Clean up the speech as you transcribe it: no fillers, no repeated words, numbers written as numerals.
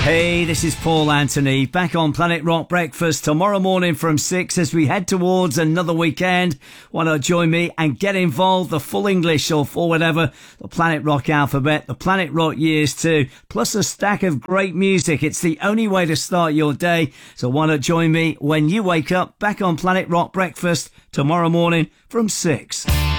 Hey, this is Paul Anthony, back on Planet Rock Breakfast tomorrow morning from 6 as we head towards another weekend. Why not join me and get involved? The full English or for whatever, the Planet Rock alphabet, the Planet Rock years too, plus a stack of great music. It's the only way to start your day. So why not join me when you wake up back on Planet Rock Breakfast tomorrow morning from 6.